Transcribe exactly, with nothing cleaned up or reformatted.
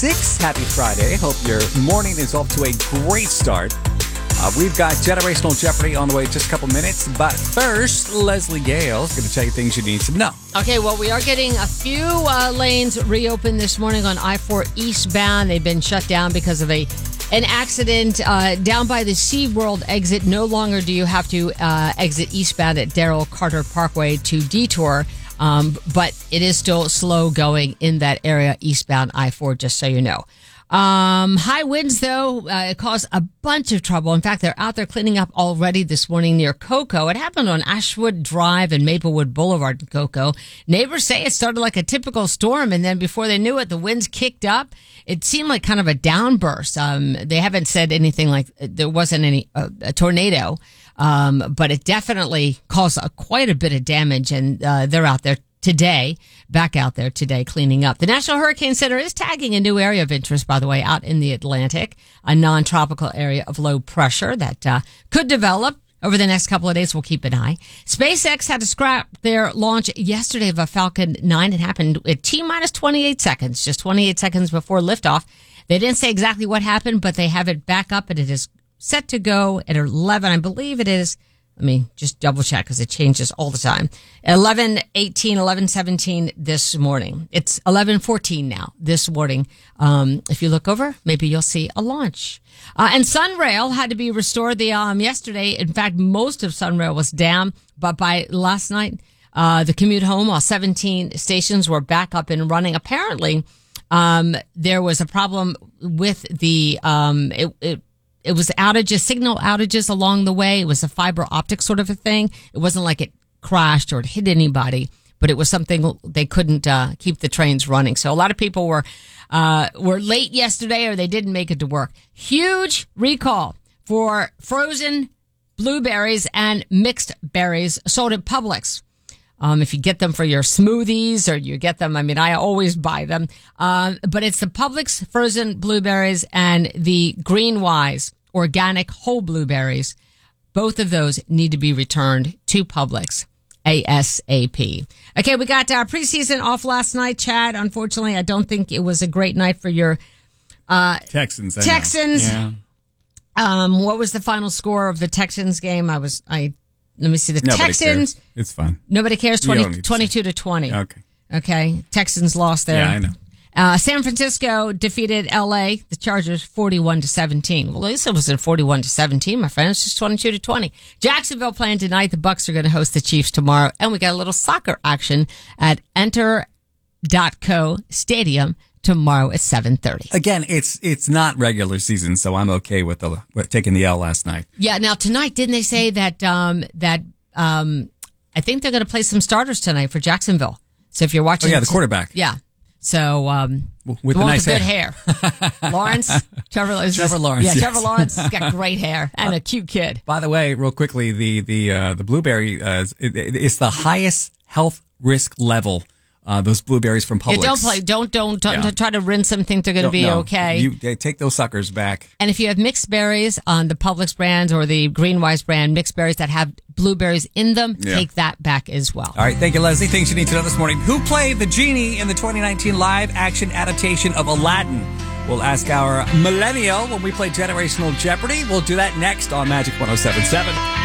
sixth. Happy Friday. Hope your morning is off to a great start. Uh, we've got Generational Jeopardy on the way in just a couple minutes. But first, Leslie Gale is going to tell you things you need to know. Okay, well, we are getting a few uh, lanes reopened this morning on I four eastbound. They've been shut down because of a an accident uh, down by the SeaWorld exit. No longer do you have to uh, exit eastbound at Darrell Carter Parkway to detour. Um, but it is still slow going in that area, eastbound I four, just so you know. Um, high winds, though, uh, cause a bunch of trouble. In fact, they're out there cleaning up already this morning near Cocoa. It happened on Ashwood Drive and Maplewood Boulevard in Cocoa. Neighbors say it started like a typical storm, and then before they knew it, the winds kicked up. It seemed like kind of a downburst. Um, they haven't said anything like there wasn't any uh, a tornado, um, but it definitely caused a, quite a bit of damage, and uh, they're out there today, back out there today cleaning up. The National Hurricane Center is tagging a new area of interest, by the way, out in the Atlantic, a non-tropical area of low pressure that uh, could develop over the next couple of days. We'll keep an eye. SpaceX had to scrap their launch yesterday of a Falcon nine. It happened at T-minus twenty-eight seconds, just twenty-eight seconds before liftoff. They didn't say exactly what happened, but they have it back up, and it is set to go at eleven. I believe it is. Let me just double check because it changes all the time. eleven eighteen, eleven seventeen this morning. It's eleven fourteen now this morning. Um, if you look over, maybe you'll see a launch. Uh, and Sunrail had to be restored the um, yesterday. In fact, most of Sunrail was down, but by last night, uh, the commute home, all seventeen stations were back up and running. Apparently, um, there was a problem with the, um, it, it It was outages, signal outages along the way. It was a fiber optic sort of a thing. It wasn't like it crashed or it hit anybody, but it was something they couldn't uh, keep the trains running. So a lot of people were uh, were late yesterday, or they didn't make it to work. Huge recall for frozen blueberries and mixed berries sold at Publix. Um, if you get them for your smoothies or you get them, I mean, I always buy them. Um, but it's the Publix frozen blueberries and the Green Wise organic whole blueberries. Both of those need to be returned to Publix ASAP. Okay, we got our preseason off last night, Chad. Unfortunately, I don't think it was a great night for your uh, Texans. I Texans. know. Yeah. Um, what was the final score of the Texans game? I was, I, let me see the Nobody Texans. Cares. It's fun. Nobody cares. twenty, twenty-two to twenty. Okay. Okay. Texans lost there. Yeah, I know. Uh, San Francisco defeated L A, the Chargers, forty-one to seventeen. Well, at least it wasn't forty-one to seventeen, my friend. It's just twenty-two to twenty. Jacksonville playing tonight. The Bucks are going to host the Chiefs tomorrow. And we got a little soccer action at Enter dot co Stadium tomorrow at seven thirty. Again, it's it's not regular season, so I'm okay with the with taking the L last night. Yeah. Now tonight, didn't they say that um, that um, I think they're going to play some starters tonight for Jacksonville. So if you're watching, oh yeah, the quarterback. Yeah. So um, with the, the nice with hair, good hair. Lawrence, Trevor, Trevor just, Lawrence. Yeah, yes. Trevor Lawrence has got great hair and a cute kid. By the way, real quickly, the the uh, the blueberry uh, it, it's the highest health risk level. Uh, those blueberries from Publix. Yeah, don't play. Don't don't, don't Yeah. try to rinse them. Think they're going to be no, okay. You they take those suckers back. And if you have mixed berries on the Publix brand or the Greenwise brand, mixed berries that have blueberries in them, Yeah. take that back as well. All right, thank you, Leslie. Things you need to know this morning. Who played the genie in the twenty nineteen live-action adaptation of Aladdin? We'll ask our millennial when we play Generational Jeopardy. We'll do that next on Magic one oh seven point seven.